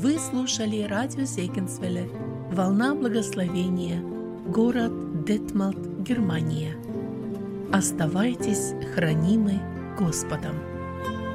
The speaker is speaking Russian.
Вы слушали радио Зегенсвелле «Волна благословения», город Детмалт, Германия. Оставайтесь хранимы Господом.